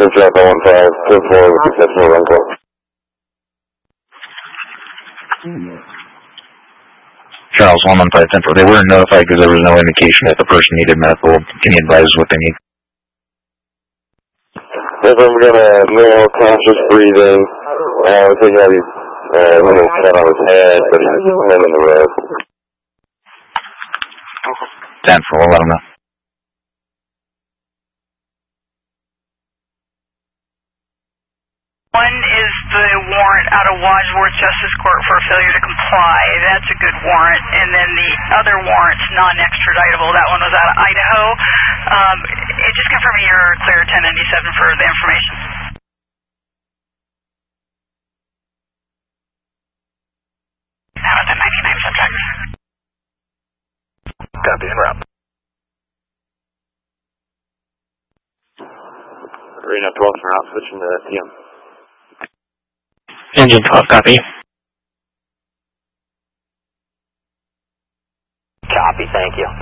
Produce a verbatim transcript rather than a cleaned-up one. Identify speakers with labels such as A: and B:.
A: Good job, one five, two four, successful run call.
B: Charles, one one five, ten four. They weren't notified because there was no indication that the person needed medical. Can you advise what they need?
A: If I'm gonna male conscious breathing, uh, we think he's uh, a little cut on his head, but he's laying in the road.
B: ten four, we'll let him know.
C: One is the warrant out of Wadsworth Justice Court for failure to comply. That's a good warrant. And then the other warrant's non-extraditable. That one was out of Idaho. Um, it just confirm you're clear ten ninety-seven for the information. That was a ninety-nine subject.
B: Copy, en route.
A: Reno twelve for out, switching to T M.
B: Engine twelve, copy.
D: Copy, thank you.